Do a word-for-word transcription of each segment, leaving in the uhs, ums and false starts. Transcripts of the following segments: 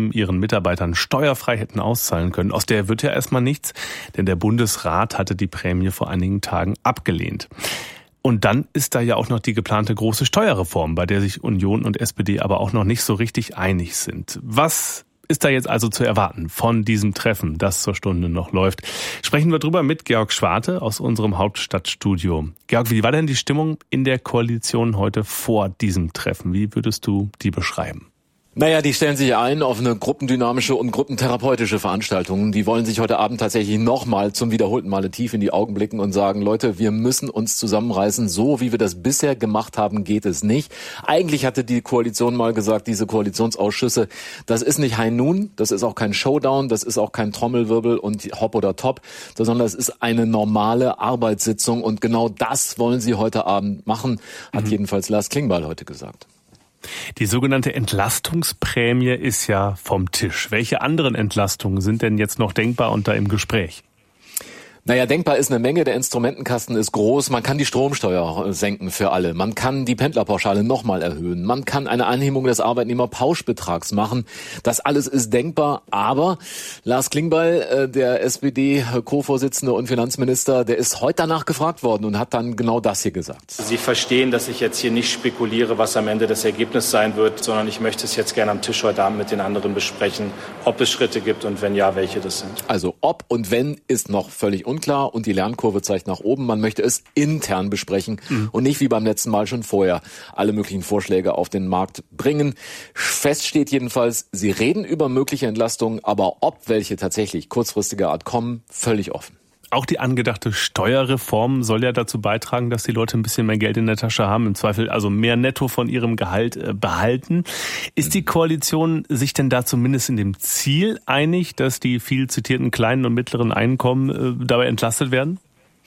Unternehmen ihren Mitarbeitern steuerfrei hätten auszahlen können. Aus der wird ja erstmal nichts, denn der Bundesrat hatte die Prämie vor einigen Tagen abgelehnt. Und dann ist da ja auch noch die geplante große Steuerreform, bei der sich Union und S P D aber auch noch nicht so richtig einig sind. Was ist da jetzt also zu erwarten von diesem Treffen, das zur Stunde noch läuft? Sprechen wir drüber mit Georg Schwarte aus unserem Hauptstadtstudio. Georg, wie war denn die Stimmung in der Koalition heute vor diesem Treffen? Wie würdest du die beschreiben? Naja, die stellen sich ein auf eine gruppendynamische und gruppentherapeutische Veranstaltung. Die wollen sich heute Abend tatsächlich nochmal zum wiederholten Male tief in die Augen blicken und sagen, Leute, wir müssen uns zusammenreißen. So wie wir das bisher gemacht haben, geht es nicht. Eigentlich hatte die Koalition mal gesagt, diese Koalitionsausschüsse, das ist nicht High Noon, das ist auch kein Showdown, das ist auch kein Trommelwirbel und Hop oder Top, sondern das ist eine normale Arbeitssitzung. Und genau das wollen sie heute Abend machen, hat mhm. jedenfalls Lars Klingbeil heute gesagt. Die sogenannte Entlastungsprämie ist ja vom Tisch. Welche anderen Entlastungen sind denn jetzt noch denkbar und da im Gespräch? Naja, denkbar ist eine Menge, der Instrumentenkasten ist groß. Man kann die Stromsteuer senken für alle. Man kann die Pendlerpauschale nochmal erhöhen. Man kann eine Anhebung des Arbeitnehmerpauschbetrags machen. Das alles ist denkbar. Aber Lars Klingbeil, der S P D-Co-Vorsitzende und Finanzminister, der ist heute danach gefragt worden und hat dann genau das hier gesagt. Sie verstehen, dass ich jetzt hier nicht spekuliere, was am Ende das Ergebnis sein wird, sondern ich möchte es jetzt gerne am Tisch heute Abend mit den anderen besprechen, ob es Schritte gibt und wenn ja, welche das sind. Also ob und wenn ist noch völlig unklar. Unklar und die Lernkurve zeigt nach oben. Man möchte es intern besprechen mhm. und nicht wie beim letzten Mal schon vorher alle möglichen Vorschläge auf den Markt bringen. Fest steht jedenfalls, sie reden über mögliche Entlastungen, aber ob welche tatsächlich kurzfristiger Art kommen, völlig offen. Auch die angedachte Steuerreform soll ja dazu beitragen, dass die Leute ein bisschen mehr Geld in der Tasche haben, im Zweifel also mehr netto von ihrem Gehalt äh, behalten. Ist die Koalition sich denn da zumindest in dem Ziel einig, dass die viel zitierten kleinen und mittleren Einkommen äh, dabei entlastet werden?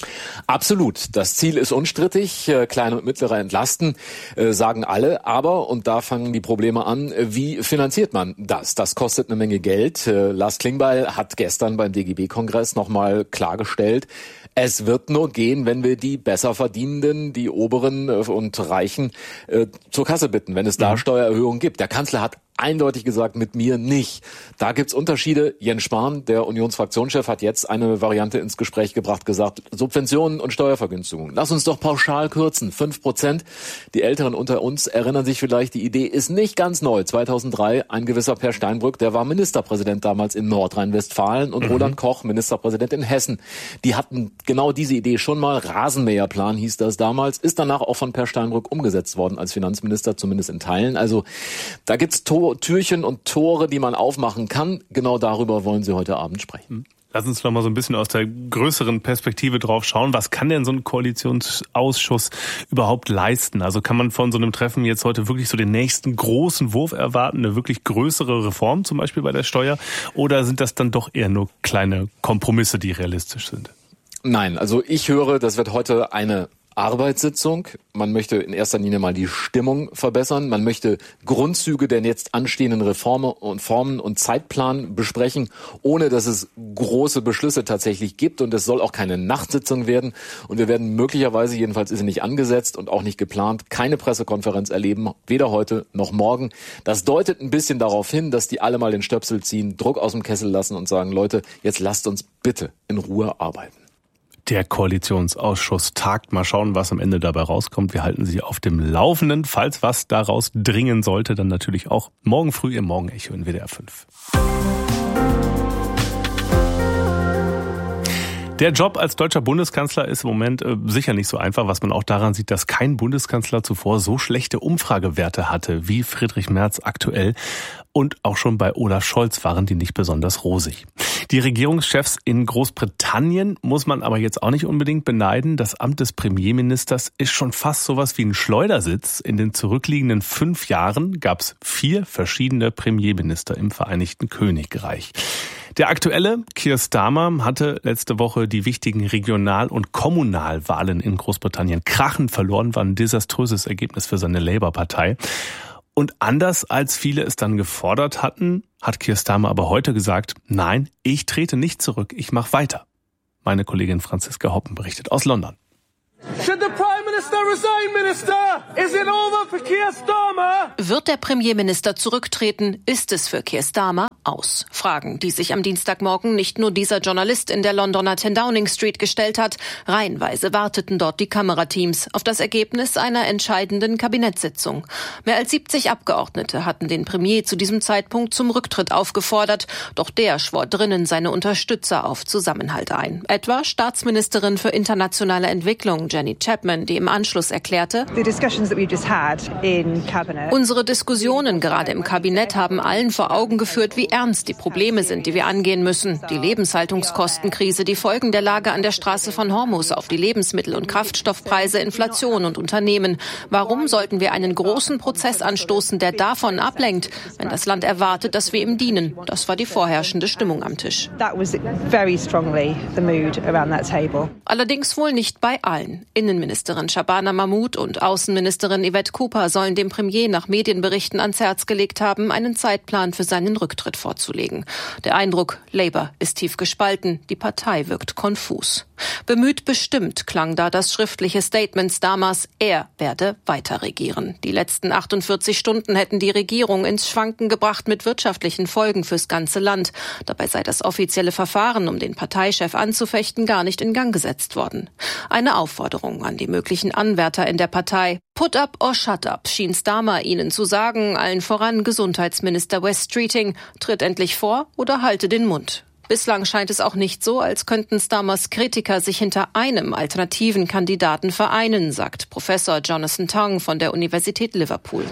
Absolut. Das Ziel ist unstrittig. Kleine und mittlere entlasten, äh, sagen alle. Aber, und da fangen die Probleme an, wie finanziert man das? Das kostet eine Menge Geld. Äh, Lars Klingbeil hat gestern beim D G B-Kongress nochmal klargestellt, es wird nur gehen, wenn wir die besser verdienenden, die Oberen und Reichen äh, zur Kasse bitten, wenn es da mhm. Steuererhöhungen gibt. Der Kanzler hat eindeutig gesagt, mit mir nicht. Da gibt's Unterschiede. Jens Spahn, der Unionsfraktionschef, hat jetzt eine Variante ins Gespräch gebracht, gesagt, Subventionen und Steuervergünstigungen. Lass uns doch pauschal kürzen, fünf Prozent. Die Älteren unter uns erinnern sich vielleicht, die Idee ist nicht ganz neu. zweitausenddrei, ein gewisser Per Steinbrück, der war Ministerpräsident damals in Nordrhein-Westfalen und mhm. Roland Koch, Ministerpräsident in Hessen. Die hatten genau diese Idee schon mal. Rasenmäherplan hieß das damals, ist danach auch von Per Steinbrück umgesetzt worden als Finanzminister, zumindest in Teilen. Also da gibt's Tor Türchen und Tore, die man aufmachen kann. Genau darüber wollen Sie heute Abend sprechen. Lass uns noch mal so ein bisschen aus der größeren Perspektive drauf schauen. Was kann denn so ein Koalitionsausschuss überhaupt leisten? Also kann man von so einem Treffen jetzt heute wirklich so den nächsten großen Wurf erwarten, eine wirklich größere Reform zum Beispiel bei der Steuer? Oder sind das dann doch eher nur kleine Kompromisse, die realistisch sind? Nein, also ich höre, das wird heute eine Arbeitssitzung. Man möchte in erster Linie mal die Stimmung verbessern. Man möchte Grundzüge der jetzt anstehenden Reformen und Formen und Zeitplan besprechen, ohne dass es große Beschlüsse tatsächlich gibt. Und es soll auch keine Nachtsitzung werden. Und wir werden möglicherweise, jedenfalls ist sie nicht angesetzt und auch nicht geplant, keine Pressekonferenz erleben, weder heute noch morgen. Das deutet ein bisschen darauf hin, dass die alle mal den Stöpsel ziehen, Druck aus dem Kessel lassen und sagen, Leute, jetzt lasst uns bitte in Ruhe arbeiten. Der Koalitionsausschuss tagt. Mal schauen, was am Ende dabei rauskommt. Wir halten Sie auf dem Laufenden. Falls was daraus dringen sollte, dann natürlich auch morgen früh im Morgenecho in W D R fünf. Der Job als deutscher Bundeskanzler ist im Moment äh, sicher nicht so einfach, was man auch daran sieht, dass kein Bundeskanzler zuvor so schlechte Umfragewerte hatte wie Friedrich Merz aktuell. Und auch schon bei Olaf Scholz waren die nicht besonders rosig. Die Regierungschefs in Großbritannien muss man aber jetzt auch nicht unbedingt beneiden. Das Amt des Premierministers ist schon fast sowas wie ein Schleudersitz. In den zurückliegenden fünf Jahren gab es vier verschiedene Premierminister im Vereinigten Königreich. Der aktuelle, Keir Starmer, hatte letzte Woche die wichtigen Regional- und Kommunalwahlen in Großbritannien krachend verloren, war ein desaströses Ergebnis für seine Labour-Partei. Und anders als viele es dann gefordert hatten, hat Keir Starmer aber heute gesagt, nein, ich trete nicht zurück, ich mache weiter. Meine Kollegin Franziska Hoppen berichtet aus London. Should the Prime Minister resign, Minister? Is it over for Keir Starmer? Wird der Premierminister zurücktreten, ist es für Keir Starmer aus. Fragen, die sich am Dienstagmorgen nicht nur dieser Journalist in der Londoner ten Downing Street gestellt hat. Reihenweise warteten dort die Kamerateams auf das Ergebnis einer entscheidenden Kabinettssitzung. Mehr als siebzig Abgeordnete hatten den Premier zu diesem Zeitpunkt zum Rücktritt aufgefordert. Doch der schwor drinnen seine Unterstützer auf Zusammenhalt ein. Etwa Staatsministerin für internationale Entwicklung Jenny Chapman, die im Anschluss erklärte: Unsere Diskussionen gerade im Kabinett haben allen vor Augen geführt, wie ernst die Probleme sind, die wir angehen müssen. Die Lebenshaltungskostenkrise, die Folgen der Lage an der Straße von Hormuz auf die Lebensmittel- und Kraftstoffpreise, Inflation und Unternehmen. Warum sollten wir einen großen Prozess anstoßen, der davon ablenkt, wenn das Land erwartet, dass wir ihm dienen? Das war die vorherrschende Stimmung am Tisch. Allerdings wohl nicht bei allen. Innenministerin Shabana Mahmood und Außenministerin Yvette Cooper sollen dem Premier nach Medienberichten ans Herz gelegt haben, einen Zeitplan für seinen Rücktritt vorzulegen. Der Eindruck, Labour ist tief gespalten, die Partei wirkt konfus. Bemüht bestimmt klang da das schriftliche Statement Starmers, er werde weiter regieren. Die letzten achtundvierzig Stunden hätten die Regierung ins Schwanken gebracht mit wirtschaftlichen Folgen fürs ganze Land. Dabei sei das offizielle Verfahren, um den Parteichef anzufechten, gar nicht in Gang gesetzt worden. Eine Aufforderung an die möglichen Anwärter in der Partei. Put up or shut up, schien Starmer ihnen zu sagen, allen voran Gesundheitsminister Wes Streeting, tritt endlich vor oder halte den Mund. Bislang scheint es auch nicht so, als könnten Starmers Kritiker sich hinter einem alternativen Kandidaten vereinen, sagt Professor Jonathan Tong von der Universität Liverpool.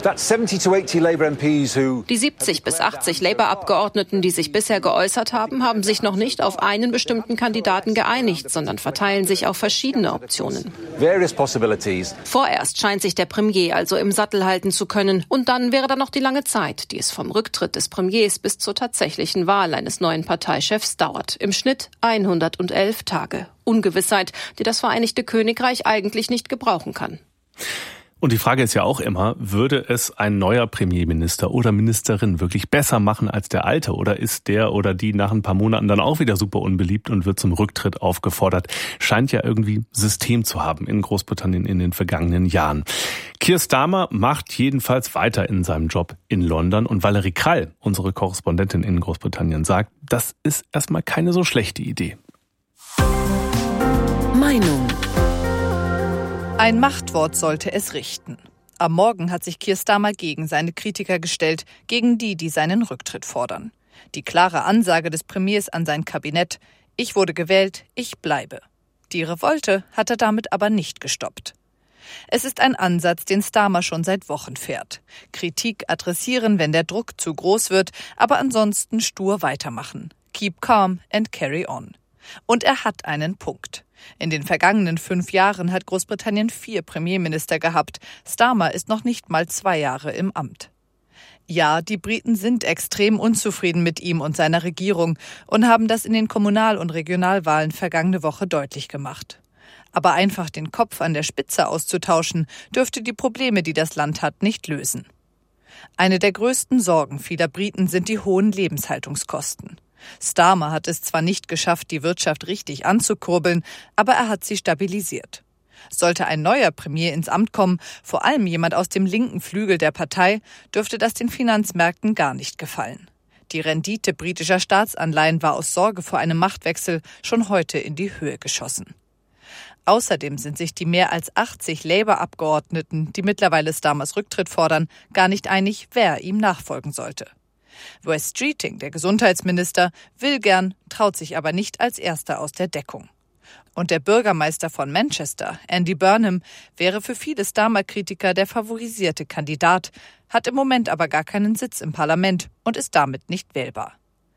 Die siebzig bis achtzig Labour-Abgeordneten, die sich bisher geäußert haben, haben sich noch nicht auf einen bestimmten Kandidaten geeinigt, sondern verteilen sich auf verschiedene Optionen. Vorerst scheint sich der Premier also im Sattel halten zu können. Und dann wäre da noch die lange Zeit, die es vom Rücktritt des Premiers bis zur tatsächlichen Wahl eines neuen Parteichefs dauert. Im Schnitt hundertelf Tage. Ungewissheit, die das Vereinigte Königreich eigentlich nicht gebrauchen kann. Und die Frage ist ja auch immer, würde es ein neuer Premierminister oder Ministerin wirklich besser machen als der alte? Oder ist der oder die nach ein paar Monaten dann auch wieder super unbeliebt und wird zum Rücktritt aufgefordert? Scheint ja irgendwie System zu haben in Großbritannien in den vergangenen Jahren. Keir Starmer macht jedenfalls weiter in seinem Job in London. Und Valerie Krall, unsere Korrespondentin in Großbritannien, sagt, das ist erstmal keine so schlechte Idee. Meinung. Ein Machtwort sollte es richten. Am Morgen hat sich Keir Starmer gegen seine Kritiker gestellt, gegen die, die seinen Rücktritt fordern. Die klare Ansage des Premiers an sein Kabinett: Ich wurde gewählt, ich bleibe. Die Revolte hat er damit aber nicht gestoppt. Es ist ein Ansatz, den Starmer schon seit Wochen fährt. Kritik adressieren, wenn der Druck zu groß wird, aber ansonsten stur weitermachen. Keep calm and carry on. Und er hat einen Punkt. In den vergangenen fünf Jahren hat Großbritannien vier Premierminister gehabt. Starmer ist noch nicht mal zwei Jahre im Amt. Ja, die Briten sind extrem unzufrieden mit ihm und seiner Regierung und haben das in den Kommunal- und Regionalwahlen vergangene Woche deutlich gemacht. Aber einfach den Kopf an der Spitze auszutauschen, dürfte die Probleme, die das Land hat, nicht lösen. Eine der größten Sorgen vieler Briten sind die hohen Lebenshaltungskosten. Starmer hat es zwar nicht geschafft, die Wirtschaft richtig anzukurbeln, aber er hat sie stabilisiert. Sollte ein neuer Premier ins Amt kommen, vor allem jemand aus dem linken Flügel der Partei, dürfte das den Finanzmärkten gar nicht gefallen. Die Rendite britischer Staatsanleihen war aus Sorge vor einem Machtwechsel schon heute in die Höhe geschossen. Außerdem sind sich die mehr als achtzig Labour-Abgeordneten, die mittlerweile Starmers Rücktritt fordern, gar nicht einig, wer ihm nachfolgen sollte. Wes Streeting, der Gesundheitsminister, will gern, traut sich aber nicht als Erster aus der Deckung. Und der Bürgermeister von Manchester, Andy Burnham, wäre für viele Starmer-Kritiker der favorisierte Kandidat, hat im Moment aber gar keinen Sitz im Parlament und ist damit nicht wählbar.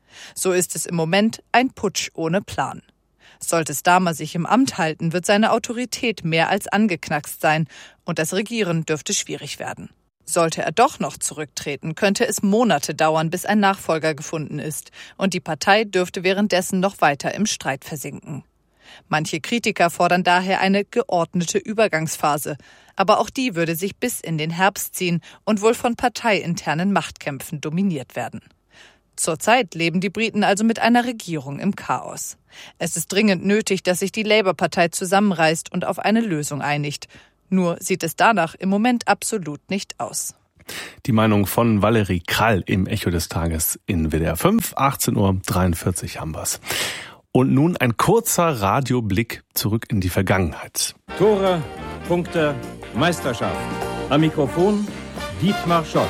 So ist es im Moment ein Putsch ohne Plan. Sollte Starmer sich im Amt halten, wird seine Autorität mehr als angeknackst sein und das Regieren dürfte schwierig werden. Sollte er doch noch zurücktreten, könnte es Monate dauern, bis ein Nachfolger gefunden ist, und die Partei dürfte währenddessen noch weiter im Streit versinken. Manche Kritiker fordern daher eine geordnete Übergangsphase, aber auch die würde sich bis in den Herbst ziehen und wohl von parteiinternen Machtkämpfen dominiert werden. Zurzeit leben die Briten also mit einer Regierung im Chaos. Es ist dringend nötig, dass sich die Labour-Partei zusammenreißt und auf eine Lösung einigt. Nur sieht es danach im Moment absolut nicht aus. Die Meinung von Valerie Krall im Echo des Tages in W D R fünf, achtzehn Uhr dreiundvierzig haben wir's. Und nun ein kurzer Radioblick zurück in die Vergangenheit. Tore, Punkte, Meisterschaft. Am Mikrofon Dietmar Schott.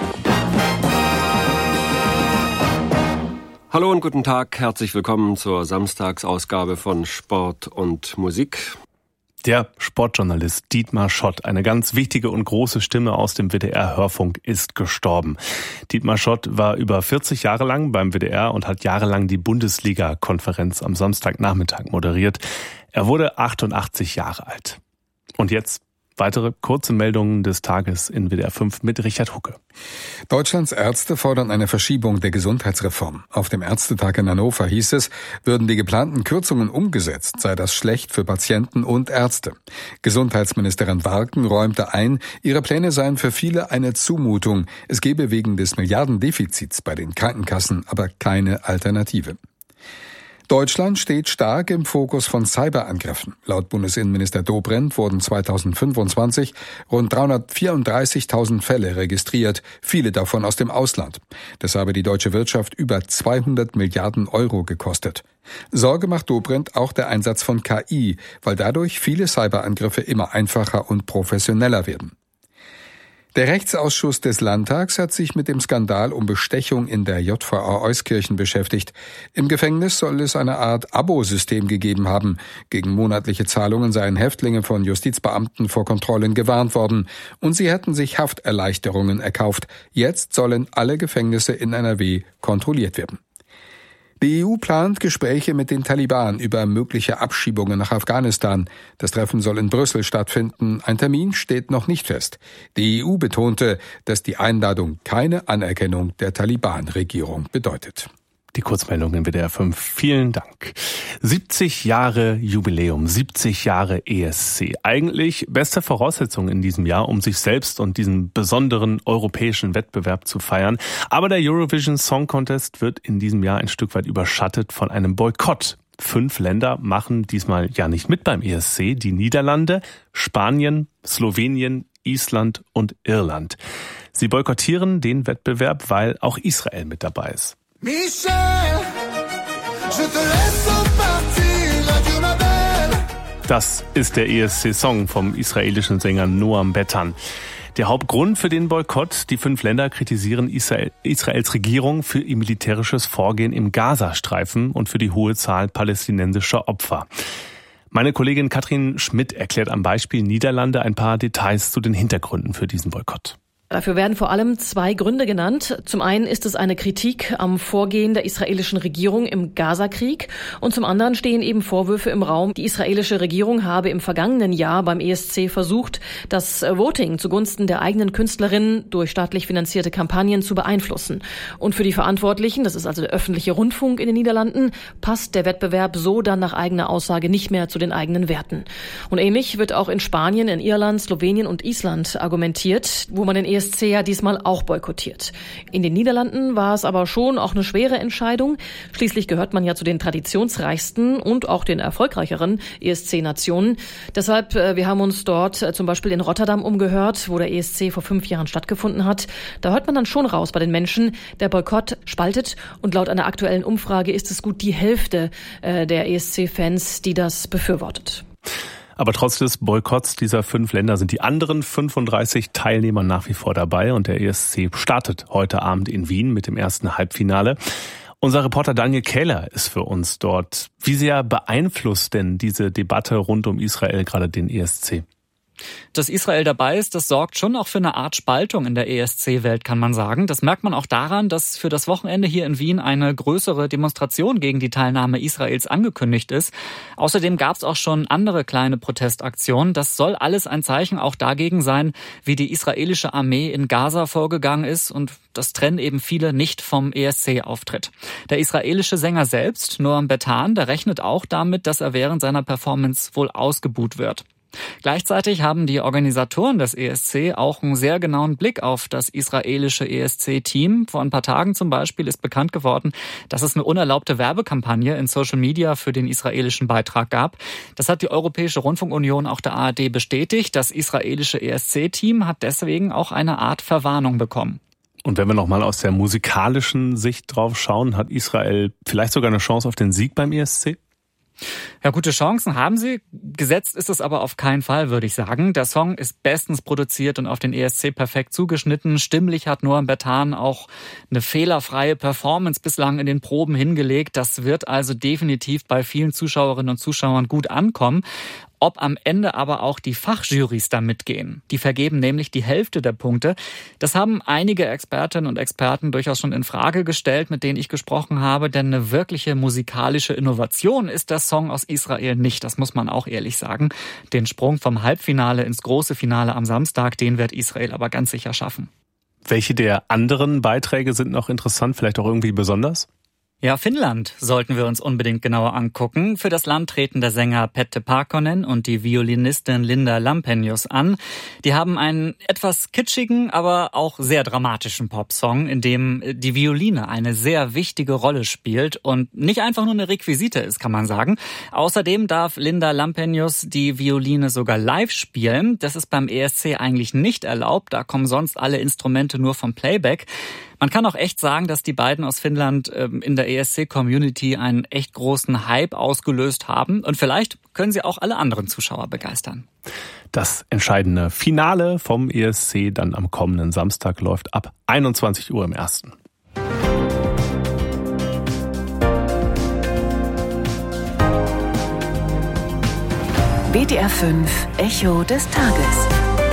Hallo und guten Tag, herzlich willkommen zur Samstagsausgabe von Sport und Musik. Der Sportjournalist Dietmar Schott, eine ganz wichtige und große Stimme aus dem W D R-Hörfunk, ist gestorben. Dietmar Schott war über vierzig Jahre lang beim W D R und hat jahrelang die Bundesliga-Konferenz am Samstagnachmittag moderiert. Er wurde achtundachtzig Jahre alt. Und jetzt weitere kurze Meldungen des Tages in W D R fünf mit Richard Hucke. Deutschlands Ärzte fordern eine Verschiebung der Gesundheitsreform. Auf dem Ärztetag in Hannover hieß es, würden die geplanten Kürzungen umgesetzt, sei das schlecht für Patienten und Ärzte. Gesundheitsministerin Warken räumte ein, ihre Pläne seien für viele eine Zumutung. Es gebe wegen des Milliardendefizits bei den Krankenkassen aber keine Alternative. Deutschland steht stark im Fokus von Cyberangriffen. Laut Bundesinnenminister Dobrindt wurden zweitausendfünfundzwanzig rund dreihundertvierunddreißigtausend Fälle registriert, viele davon aus dem Ausland. Das habe die deutsche Wirtschaft über zweihundert Milliarden Euro gekostet. Sorge macht Dobrindt auch der Einsatz von K I, weil dadurch viele Cyberangriffe immer einfacher und professioneller werden. Der Rechtsausschuss des Landtags hat sich mit dem Skandal um Bestechung in der J V A Euskirchen beschäftigt. Im Gefängnis soll es eine Art Abosystem gegeben haben. Gegen monatliche Zahlungen seien Häftlinge von Justizbeamten vor Kontrollen gewarnt worden und sie hätten sich Hafterleichterungen erkauft. Jetzt sollen alle Gefängnisse in N R W kontrolliert werden. Die E U plant Gespräche mit den Taliban über mögliche Abschiebungen nach Afghanistan. Das Treffen soll in Brüssel stattfinden. Ein Termin steht noch nicht fest. Die E U betonte, dass die Einladung keine Anerkennung der Taliban-Regierung bedeutet. Die Kurzmeldung in W D R fünf. Vielen Dank. siebzig Jahre Jubiläum, siebzig Jahre E S C. Eigentlich beste Voraussetzung in diesem Jahr, um sich selbst und diesen besonderen europäischen Wettbewerb zu feiern. Aber der Eurovision Song Contest wird in diesem Jahr ein Stück weit überschattet von einem Boykott. Fünf Länder machen diesmal ja nicht mit beim E S C. Die Niederlande, Spanien, Slowenien, Island und Irland. Sie boykottieren den Wettbewerb, weil auch Israel mit dabei ist. Michel, je te laisse partir, adieu ma belle. Das ist der E S C-Song vom israelischen Sänger Noam Betan. Der Hauptgrund für den Boykott: die fünf Länder kritisieren Israel, Israels Regierung für ihr militärisches Vorgehen im Gazastreifen und für die hohe Zahl palästinensischer Opfer. Meine Kollegin Katrin Schmidt erklärt am Beispiel Niederlande ein paar Details zu den Hintergründen für diesen Boykott. Dafür werden vor allem zwei Gründe genannt. Zum einen ist es eine Kritik am Vorgehen der israelischen Regierung im Gazakrieg und zum anderen stehen eben Vorwürfe im Raum, die israelische Regierung habe im vergangenen Jahr beim E S C versucht, das Voting zugunsten der eigenen Künstlerinnen durch staatlich finanzierte Kampagnen zu beeinflussen. Und für die Verantwortlichen, das ist also der öffentliche Rundfunk in den Niederlanden, passt der Wettbewerb so dann nach eigener Aussage nicht mehr zu den eigenen Werten. Und ähnlich wird auch in Spanien, in Irland, Slowenien und Island argumentiert, wo man den E S C ja diesmal auch boykottiert. In den Niederlanden war es aber schon auch eine schwere Entscheidung. Schließlich gehört man ja zu den traditionsreichsten und auch den erfolgreicheren E S C-Nationen. Deshalb, wir haben uns dort zum Beispiel in Rotterdam umgehört, wo der E S C vor fünf Jahren stattgefunden hat. Da hört man dann schon raus bei den Menschen, der Boykott spaltet und laut einer aktuellen Umfrage ist es gut die Hälfte der E S C-Fans, die das befürwortet. Aber trotz des Boykotts dieser fünf Länder sind die anderen fünfunddreißig Teilnehmer nach wie vor dabei und der E S C startet heute Abend in Wien mit dem ersten Halbfinale. Unser Reporter Daniel Kähler ist für uns dort. Wie sehr beeinflusst denn diese Debatte rund um Israel gerade den E S C? Dass Israel dabei ist, das sorgt schon auch für eine Art Spaltung in der E S C-Welt, kann man sagen. Das merkt man auch daran, dass für das Wochenende hier in Wien eine größere Demonstration gegen die Teilnahme Israels angekündigt ist. Außerdem gab es auch schon andere kleine Protestaktionen. Das soll alles ein Zeichen auch dagegen sein, wie die israelische Armee in Gaza vorgegangen ist und das trennen eben viele nicht vom E S C-Auftritt. Der israelische Sänger selbst, Noam Betan, der rechnet auch damit, dass er während seiner Performance wohl ausgebuht wird. Gleichzeitig haben die Organisatoren des E S C auch einen sehr genauen Blick auf das israelische E S C-Team. Vor ein paar Tagen zum Beispiel ist bekannt geworden, dass es eine unerlaubte Werbekampagne in Social Media für den israelischen Beitrag gab. Das hat die Europäische Rundfunkunion auch der A R D bestätigt. Das israelische E S C-Team hat deswegen auch eine Art Verwarnung bekommen. Und wenn wir nochmal aus der musikalischen Sicht drauf schauen, hat Israel vielleicht sogar eine Chance auf den Sieg beim E S C? Ja, gute Chancen haben sie. Gesetzt ist es aber auf keinen Fall, würde ich sagen. Der Song ist bestens produziert und auf den E S C perfekt zugeschnitten. Stimmlich hat Noam Bertan auch eine fehlerfreie Performance bislang in den Proben hingelegt. Das wird also definitiv bei vielen Zuschauerinnen und Zuschauern gut ankommen. Ob am Ende aber auch die Fachjurys da mitgehen. Die vergeben nämlich die Hälfte der Punkte. Das haben einige Expertinnen und Experten durchaus schon in Frage gestellt, mit denen ich gesprochen habe. Denn eine wirkliche musikalische Innovation ist der Song aus Israel nicht. Das muss man auch ehrlich sagen. Den Sprung vom Halbfinale ins große Finale am Samstag, den wird Israel aber ganz sicher schaffen. Welche der anderen Beiträge sind noch interessant, vielleicht auch irgendwie besonders? Ja, Finnland sollten wir uns unbedingt genauer angucken. Für das Land treten der Sänger Pette Parkkonen und die Violinistin Linda Lampenius an. Die haben einen etwas kitschigen, aber auch sehr dramatischen Popsong, in dem die Violine eine sehr wichtige Rolle spielt und nicht einfach nur eine Requisite ist, kann man sagen. Außerdem darf Linda Lampenius die Violine sogar live spielen. Das ist beim E S C eigentlich nicht erlaubt. Da kommen sonst alle Instrumente nur vom Playback. Man kann auch echt sagen, dass die beiden aus Finnland in der E S C-Community einen echt großen Hype ausgelöst haben. Und vielleicht können sie auch alle anderen Zuschauer begeistern. Das entscheidende Finale vom E S C dann am kommenden Samstag läuft ab einundzwanzig Uhr im Ersten. W D R fünf Echo des Tages.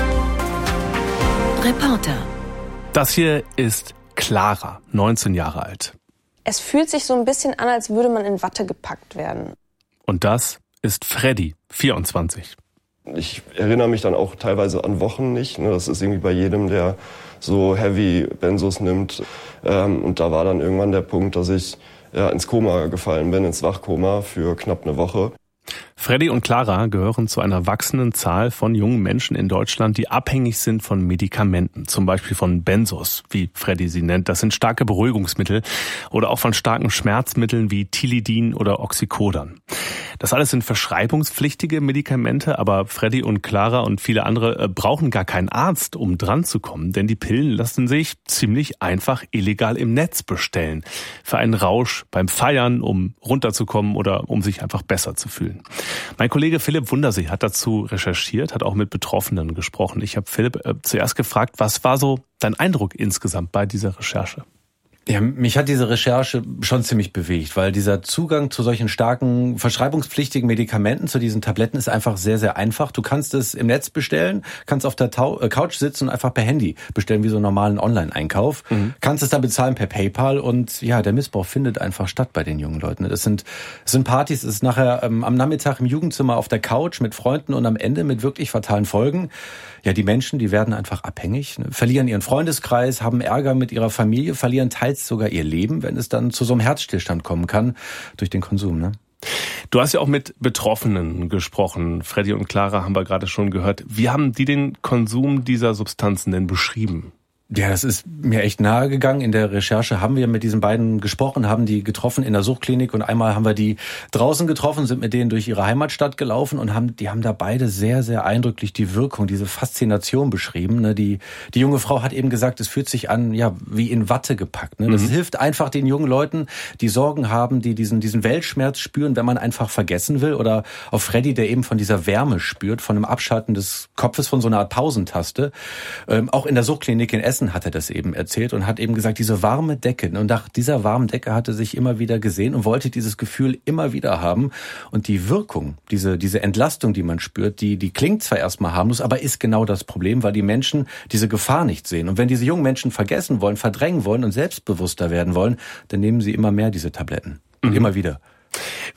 Reporter. Das hier ist Clara, neunzehn Jahre alt. Es fühlt sich so ein bisschen an, als würde man in Watte gepackt werden. Und das ist Freddy, vierundzwanzig. Ich erinnere mich dann auch teilweise an Wochen nicht. Das ist irgendwie bei jedem, der so Heavy Benzos nimmt. Und da war dann irgendwann der Punkt, dass ich ja, ins Koma gefallen bin, ins Wachkoma für knapp eine Woche. Freddy und Clara gehören zu einer wachsenden Zahl von jungen Menschen in Deutschland, die abhängig sind von Medikamenten, zum Beispiel von Benzos, wie Freddy sie nennt. Das sind starke Beruhigungsmittel oder auch von starken Schmerzmitteln wie Tilidin oder Oxycodon. Das alles sind verschreibungspflichtige Medikamente, aber Freddy und Clara und viele andere brauchen gar keinen Arzt, um dran zu kommen, denn die Pillen lassen sich ziemlich einfach illegal im Netz bestellen. Für einen Rausch beim Feiern, um runterzukommen oder um sich einfach besser zu fühlen. Mein Kollege Philipp Wundersee hat dazu recherchiert, hat auch mit Betroffenen gesprochen. Ich habe Philipp äh, zuerst gefragt, was war so dein Eindruck insgesamt bei dieser Recherche? Ja, mich hat diese Recherche schon ziemlich bewegt, weil dieser Zugang zu solchen starken, verschreibungspflichtigen Medikamenten, zu diesen Tabletten, ist einfach sehr, sehr einfach. Du kannst es im Netz bestellen, kannst auf der Tau- äh, Couch sitzen und einfach per Handy bestellen, wie so einen normalen Online-Einkauf. Mhm. Kannst es dann bezahlen per PayPal und ja, der Missbrauch findet einfach statt bei den jungen Leuten. Das sind, das sind Partys, das ist nachher ähm, am Nachmittag im Jugendzimmer auf der Couch mit Freunden und am Ende mit wirklich fatalen Folgen. Ja, die Menschen, die werden einfach abhängig, ne? Verlieren ihren Freundeskreis, haben Ärger mit ihrer Familie, verlieren teils sogar ihr Leben, wenn es dann zu so einem Herzstillstand kommen kann durch den Konsum, ne? Du hast ja auch mit Betroffenen gesprochen. Freddy und Clara haben wir gerade schon gehört. Wie haben die den Konsum dieser Substanzen denn beschrieben? Ja, das ist mir echt nahe gegangen. In der Recherche haben wir mit diesen beiden gesprochen, haben die getroffen in der Suchtklinik und einmal haben wir die draußen getroffen, sind mit denen durch ihre Heimatstadt gelaufen und haben, die haben da beide sehr, sehr eindrücklich die Wirkung, diese Faszination beschrieben. Die, die junge Frau hat eben gesagt, es fühlt sich an, ja, wie in Watte gepackt. Das mhm. hilft einfach den jungen Leuten, die Sorgen haben, die diesen, diesen Weltschmerz spüren, wenn man einfach vergessen will. Oder auf Freddy, der eben von dieser Wärme spürt, von einem Abschalten des Kopfes, von so einer Art Pausentaste. Ähm, auch in der Suchtklinik in Essen hat er das eben erzählt und hat eben gesagt, diese warme Decke, und nach dieser warmen Decke hatte sich immer wieder gesehen und wollte dieses Gefühl immer wieder haben. Und die Wirkung, diese, diese Entlastung, die man spürt, die, die klingt zwar erstmal harmlos, aber ist genau das Problem, weil die Menschen diese Gefahr nicht sehen. Und wenn diese jungen Menschen vergessen wollen, verdrängen wollen und selbstbewusster werden wollen, dann nehmen sie immer mehr diese Tabletten. Und mhm. immer wieder.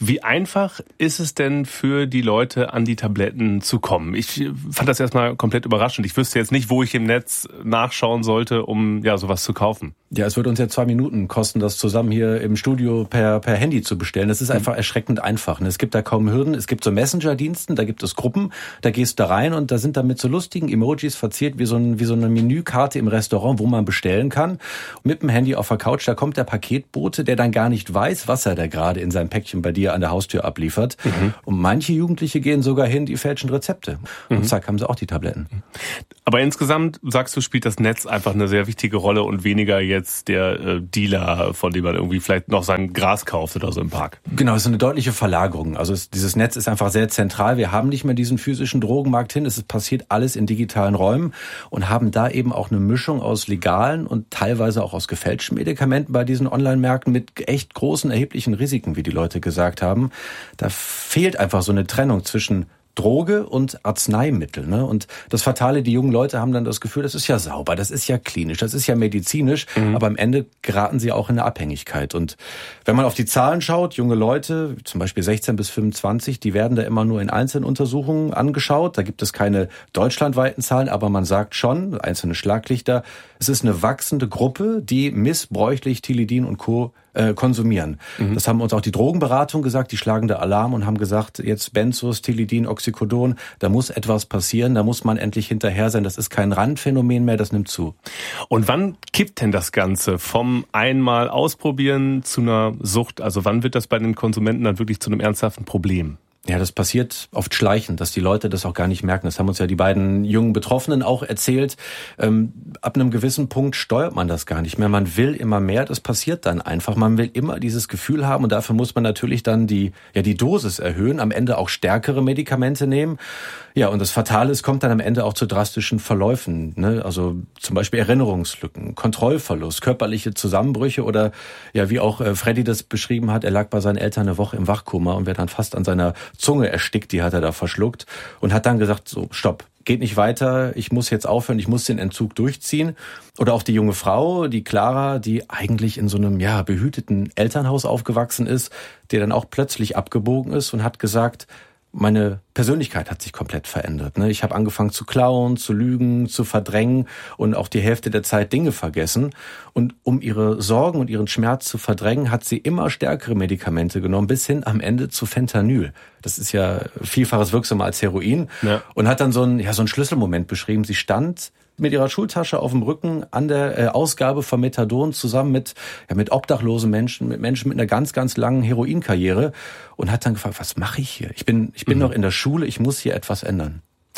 Wie einfach ist es denn für die Leute, an die Tabletten zu kommen? Ich fand das erstmal komplett überraschend. Ich wüsste jetzt nicht, wo ich im Netz nachschauen sollte, um ja sowas zu kaufen. Ja, es wird uns ja zwei Minuten kosten, das zusammen hier im Studio per per Handy zu bestellen. Das ist einfach erschreckend einfach. Es gibt da kaum Hürden. Es gibt so Messenger-Diensten, da gibt es Gruppen, da gehst du da rein und da sind da mit so lustigen Emojis verziert wie so, ein, wie so eine Menükarte im Restaurant, wo man bestellen kann. Mit dem Handy auf der Couch, da kommt der Paketbote, der dann gar nicht weiß, was er da gerade in seinem Päckchen bei dir an der Haustür abliefert. Mhm. Und manche Jugendliche gehen sogar hin, die fälschen Rezepte. Und mhm. zack, haben sie auch die Tabletten. Aber insgesamt, sagst du, spielt das Netz einfach eine sehr wichtige Rolle und weniger jetzt der äh, Dealer, von dem man irgendwie vielleicht noch sein Gras kauft oder so im Park. Genau, es ist eine deutliche Verlagerung. Also es, dieses Netz ist einfach sehr zentral. Wir haben nicht mehr diesen physischen Drogenmarkt hin. Es ist passiert alles in digitalen Räumen und haben da eben auch eine Mischung aus legalen und teilweise auch aus gefälschten Medikamenten bei diesen Online-Märkten mit echt großen, erheblichen Risiken, wie die Leute gesagt haben. Da fehlt einfach so eine Trennung zwischen Droge und Arzneimittel, ne? Und das Fatale, die jungen Leute haben dann das Gefühl, das ist ja sauber, das ist ja klinisch, das ist ja medizinisch, mhm. aber am Ende geraten sie auch in eine Abhängigkeit. Und wenn man auf die Zahlen schaut, junge Leute, zum Beispiel sechzehn bis fünfundzwanzig, die werden da immer nur in einzelnen Untersuchungen angeschaut. Da gibt es keine deutschlandweiten Zahlen, aber man sagt schon, einzelne Schlaglichter, es ist eine wachsende Gruppe, die missbräuchlich Tilidin und Co. Äh, konsumieren. Mhm. Das haben uns auch die Drogenberatung gesagt, die schlagen da Alarm und haben gesagt, jetzt Benzos, Tilidin, Oxycodon, da muss etwas passieren, da muss man endlich hinterher sein, das ist kein Randphänomen mehr, das nimmt zu. Und wann kippt denn das Ganze vom einmal ausprobieren zu einer Sucht? Also wann wird das bei den Konsumenten dann wirklich zu einem ernsthaften Problem? Ja, das passiert oft schleichend, dass die Leute das auch gar nicht merken. Das haben uns ja die beiden jungen Betroffenen auch erzählt. Ähm, ab einem gewissen Punkt steuert man das gar nicht mehr. Man will immer mehr, das passiert dann einfach. Man will immer dieses Gefühl haben und dafür muss man natürlich dann die, ja, die Dosis erhöhen, am Ende auch stärkere Medikamente nehmen. Ja, und das Fatale ist, kommt dann am Ende auch zu drastischen Verläufen, ne? Also zum Beispiel Erinnerungslücken, Kontrollverlust, körperliche Zusammenbrüche oder ja, wie auch äh, Freddy das beschrieben hat, er lag bei seinen Eltern eine Woche im Wachkoma und wäre dann fast an seiner Zunge erstickt, die hat er da verschluckt und hat dann gesagt, so, stopp, geht nicht weiter, ich muss jetzt aufhören, ich muss den Entzug durchziehen. Oder auch die junge Frau, die Clara, die eigentlich in so einem, ja, behüteten Elternhaus aufgewachsen ist, die dann auch plötzlich abgebogen ist und hat gesagt, meine Persönlichkeit hat sich komplett verändert. Ich habe angefangen zu klauen, zu lügen, zu verdrängen und auch die Hälfte der Zeit Dinge vergessen. Und um ihre Sorgen und ihren Schmerz zu verdrängen, hat sie immer stärkere Medikamente genommen, bis hin am Ende zu Fentanyl. Das ist ja vielfaches wirksamer als Heroin. Ja. Und hat dann so einen, ja, so einen Schlüsselmoment beschrieben. Sie stand mit ihrer Schultasche auf dem Rücken an der äh, Ausgabe von Methadon zusammen mit ja, mit obdachlosen Menschen, mit Menschen mit einer ganz, ganz langen Heroinkarriere und hat dann gefragt, was mache ich hier? Ich bin ich bin mhm. noch in der Schule, ich muss hier etwas ändern.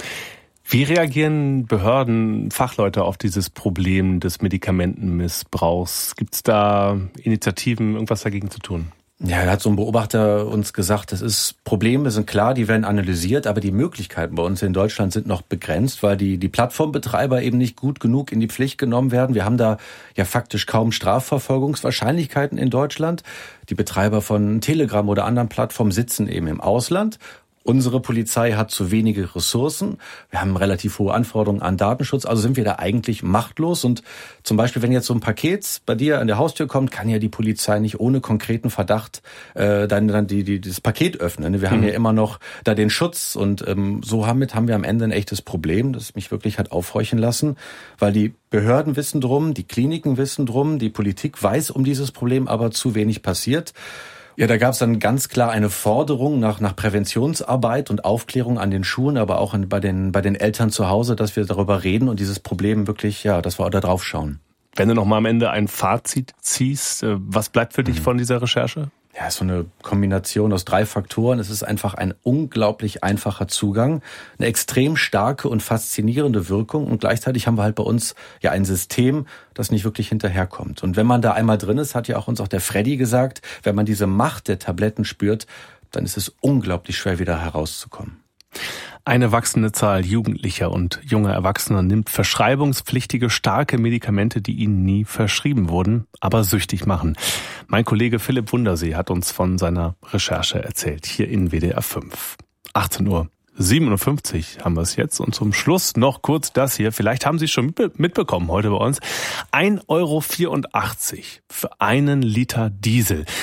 Wie reagieren Behörden, Fachleute auf dieses Problem des Medikamentenmissbrauchs? Gibt es da Initiativen, irgendwas dagegen zu tun? Ja, da hat so ein Beobachter uns gesagt, das ist Probleme sind klar, die werden analysiert, aber die Möglichkeiten bei uns in Deutschland sind noch begrenzt, weil die die Plattformbetreiber eben nicht gut genug in die Pflicht genommen werden. Wir haben da ja faktisch kaum Strafverfolgungswahrscheinlichkeiten in Deutschland. Die Betreiber von Telegram oder anderen Plattformen sitzen eben im Ausland. Unsere Polizei hat zu wenige Ressourcen. Wir haben relativ hohe Anforderungen an Datenschutz. Also sind wir da eigentlich machtlos. Und zum Beispiel, wenn jetzt so ein Paket bei dir an der Haustür kommt, kann ja die Polizei nicht ohne konkreten Verdacht äh, dann, dann die, die, das Paket öffnen. Wir mhm. haben ja immer noch da den Schutz. Und ähm, so damit haben wir am Ende ein echtes Problem, das mich wirklich hat aufhorchen lassen. Weil die Behörden wissen drum, die Kliniken wissen drum, die Politik weiß um dieses Problem, aber zu wenig passiert. Ja, da gab es dann ganz klar eine Forderung nach nach Präventionsarbeit und Aufklärung an den Schulen, aber auch bei den bei den Eltern zu Hause, dass wir darüber reden und dieses Problem wirklich, ja, dass wir da drauf schauen. Wenn du noch mal am Ende ein Fazit ziehst, was bleibt für dich von dieser Recherche? Ja, so eine Kombination aus drei Faktoren. Es ist einfach ein unglaublich einfacher Zugang, eine extrem starke und faszinierende Wirkung und gleichzeitig haben wir halt bei uns ja ein System, das nicht wirklich hinterherkommt. Und wenn man da einmal drin ist, hat ja auch uns auch der Freddy gesagt, wenn man diese Macht der Tabletten spürt, dann ist es unglaublich schwer, wieder herauszukommen. Eine wachsende Zahl Jugendlicher und junger Erwachsener nimmt verschreibungspflichtige starke Medikamente, die ihnen nie verschrieben wurden, aber süchtig machen. Mein Kollege Philipp Wundersee hat uns von seiner Recherche erzählt, hier in W D R fünf. achtzehn Uhr siebenundfünfzig haben wir es jetzt und zum Schluss noch kurz das hier. Vielleicht haben Sie es schon mitbekommen heute bei uns. ein Euro vierundachtzig für einen Liter Diesel.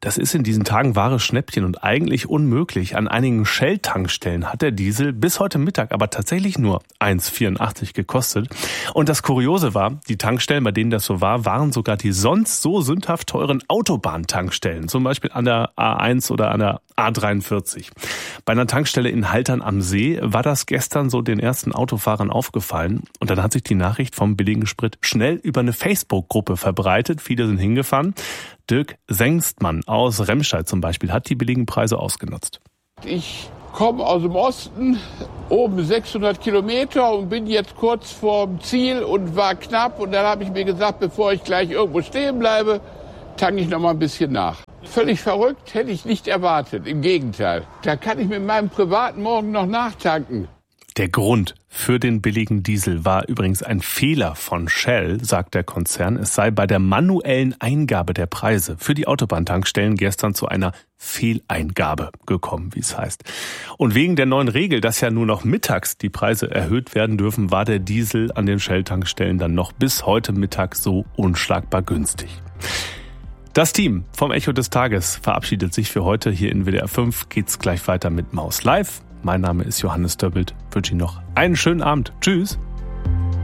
Das ist in diesen Tagen wahres Schnäppchen und eigentlich unmöglich. An einigen Shell-Tankstellen hat der Diesel bis heute Mittag aber tatsächlich nur eins Komma vierundachtzig gekostet. Und das Kuriose war, die Tankstellen, bei denen das so war, waren sogar die sonst so sündhaft teuren Autobahntankstellen. Zum Beispiel an der A eins oder an der A dreiundvierzig. Bei einer Tankstelle in Haltern am See war das gestern so den ersten Autofahrern aufgefallen. Und dann hat sich die Nachricht vom billigen Sprit schnell über eine Facebook-Gruppe verbreitet. Viele sind hingefahren. Dirk Sengstmann aus Remscheid zum Beispiel hat die billigen Preise ausgenutzt. Ich komme aus dem Osten, oben sechshundert Kilometer und bin jetzt kurz vorm Ziel und war knapp. Und dann habe ich mir gesagt, bevor ich gleich irgendwo stehen bleibe, tanke ich noch mal ein bisschen nach. Völlig verrückt, hätte ich nicht erwartet. Im Gegenteil. Da kann ich mit meinem privaten Morgen noch nachtanken. Der Grund für den billigen Diesel war übrigens ein Fehler von Shell, sagt der Konzern. Es sei bei der manuellen Eingabe der Preise für die Autobahntankstellen gestern zu einer Fehleingabe gekommen, wie es heißt. Und wegen der neuen Regel, dass ja nur noch mittags die Preise erhöht werden dürfen, war der Diesel an den Shell-Tankstellen dann noch bis heute Mittag so unschlagbar günstig. Das Team vom Echo des Tages verabschiedet sich für heute. Hier in W D R fünf geht's gleich weiter mit Maus Live. Mein Name ist Johannes Döbbelt. Ich wünsche Ihnen noch einen schönen Abend. Tschüss.